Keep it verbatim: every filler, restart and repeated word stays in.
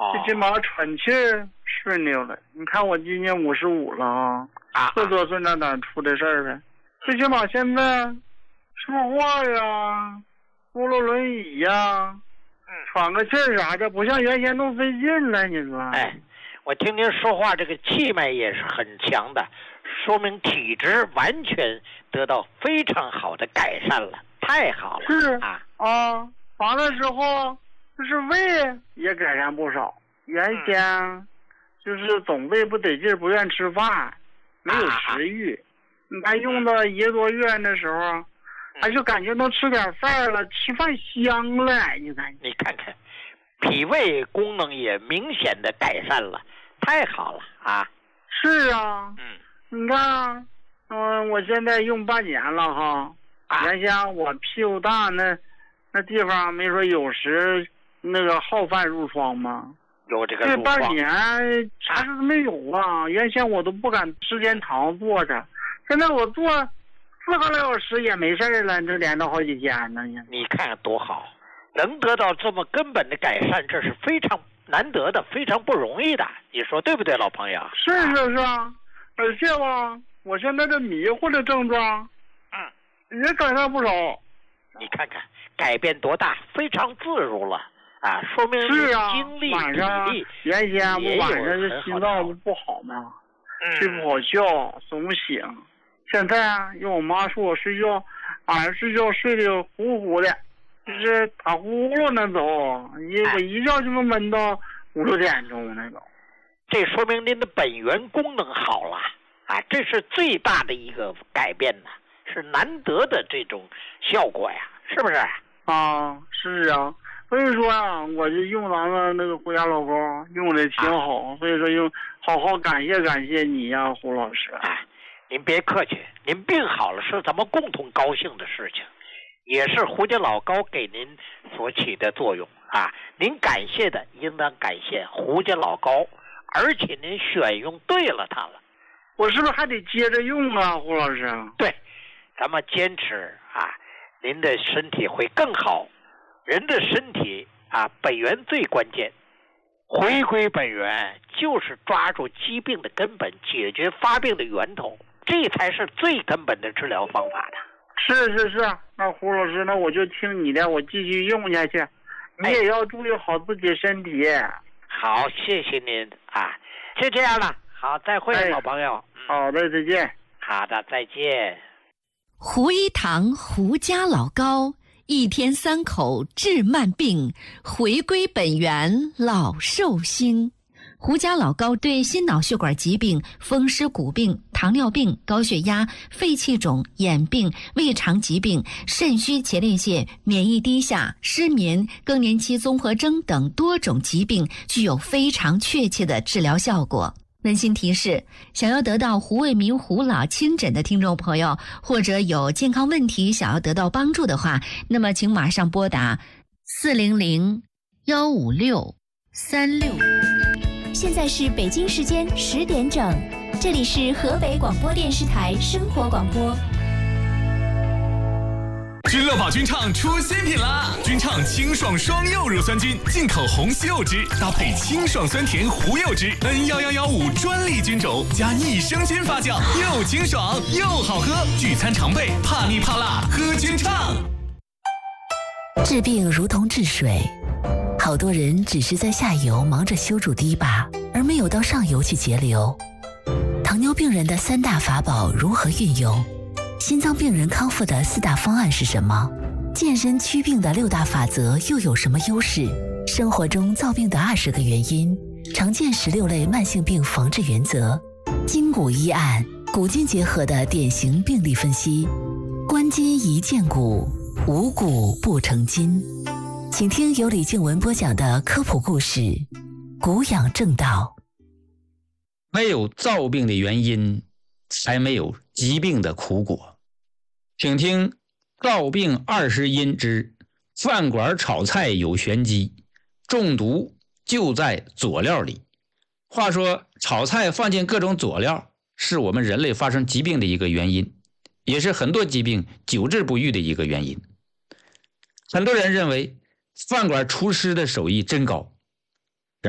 哦， 最起码喘气儿顺溜了。你看我今年五十五了啊， 啊， 这多岁那哪出的事儿呗？最起码现在说话呀，坐了轮椅呀， 嗯， 喘个气儿啥的，不像原先那么费劲了。你说？ 哎，我听您说话，这个气脉也是很强的，说明体质完全得到非常好的改善了，太好了。 是啊啊，完了之后就是胃也改善不少。原先就是总胃不得劲，不愿吃饭，没有食欲。你看用到一个多月的时候，还就感觉能吃点饭了，吃饭香了。你看， 你看看，脾胃功能也明显的改善了，太好了啊！ 是啊， 嗯， 你看，嗯，我现在用半年了哈。 啊、 原先我屁股大那那地方，没说有时那个好饭入疮吗？ 有这个这入疮。 半年啥事都没有啊！原先我都不敢时间长坐着，现在我坐四个来小时也没事了，这连着好几天呢。 你看看多好，能得到这么根本的改善，这是非常难得的，非常不容易的。你说对不对，老朋友？ 是是是啊，而且吧，我现在这迷糊的症状， 嗯， 也改善不少。 你看看改变多大，非常自如了啊！说明是啊， 精力、 晚上体力原先我晚上这这心脏不不好嘛， 嗯、 睡不好觉，总醒。现在啊，因为我妈说我睡觉，晚上睡觉睡得呼呼的，就是打呼噜那走，一我一觉就能闷到五六点钟那种。 这说明您的本源功能好了啊，这是最大的一个改变呢，是难得的这种效果呀，是不是？ 啊，是啊，所以说啊，我就用咱们那个胡家老高用的挺好，啊、所以说用好好感谢感谢你呀、啊，胡老师。 哎，您别客气，您病好了是咱们共同高兴的事情，也是胡家老高给您所起的作用啊。您感谢的应当感谢胡家老高，而且您选用对了它了。 我是不是还得接着用啊，胡老师？ 对，咱们坚持啊，您的身体会更好。人的身体啊，本源最关键，回归本源就是抓住疾病的根本，解决发病的源头，这才是最根本的治疗方法的。 是是是，那胡老师，那我就听你的，我继续用下去。你也要注意好自己身体。哎、 好，谢谢您啊，就这样了。好，再会，哎、老朋友。 好的，再见。 好的，再见。 胡一堂胡家老高，一天三口治慢病，回归本源老寿星。胡家老高对心脑血管疾病、风湿骨病、糖尿病、高血压、肺气肿、眼病、胃肠疾病、肾虚前列腺、免疫低下、失眠、更年期综合征等多种疾病具有非常确切的治疗效果。温馨提示，想要得到胡卫民胡老亲诊的听众朋友，或者有健康问题想要得到帮助的话，那么请马上拨打四零零幺五六三六。 现在是北京时间十点整，这里是河北广播电视台生活广播。 君乐宝君畅出新品啦！君畅清爽双柚乳酸菌，进口红西柚汁，搭配清爽酸甜胡柚汁 N 一一一五专利菌种，加益生菌发酵，又清爽又好喝。聚餐常备，怕腻怕辣，喝君畅。 治病如同治水，好多人只是在下游忙着修筑堤坝，而没有到上游去节流。糖尿病人的三大法宝如何运用？心脏病人康复的四大方案是什么？健身祛病的六大法则又有什么优势？生活中造病的二十个原因，常见十六类慢性病防治原则，筋骨医案，骨筋结合的典型病例分析，关筋宜健骨，无骨不成筋。请听由李静文播讲的科普故事《骨养正道》。 没有造病的原因，才没有疾病的苦果。请听造病二十因之饭馆炒菜有玄机，中毒就在佐料里。话说炒菜放进各种佐料，是我们人类发生疾病的一个原因，也是很多疾病久治不愈的一个原因。很多人认为饭馆厨师的手艺真高，